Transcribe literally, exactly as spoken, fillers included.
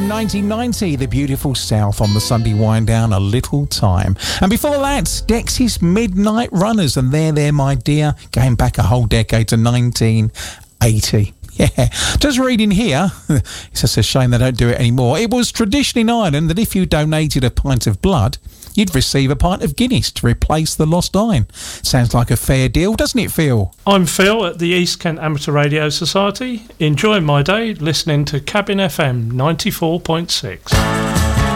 from nineteen ninety, The Beautiful South on the Sunday wind down, A Little Time. And before that, Dexys Midnight Runners, and There There My Dear, going back a whole decade to nineteen eighty. Yeah, just reading here, it's just a shame they don't do it anymore. It was tradition in Ireland that if you donated a pint of blood, you'd receive a pint of Guinness to replace the lost iron. Sounds like a fair deal, doesn't it, Phil? I'm Phil at the East Kent Amateur Radio Society, enjoying my day listening to Cabin F M ninety-four point six.